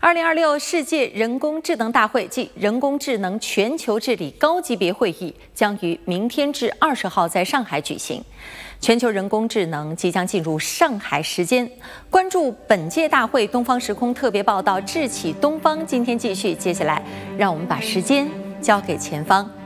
2026世界人工智能大会暨人工智能全球治理高级别会议将于明天至20号在上海举行。全球人工智能即将进入上海时间，关注本届大会东方时空特别报道智启东方今天继续。接下来，让我们把时间交给前方。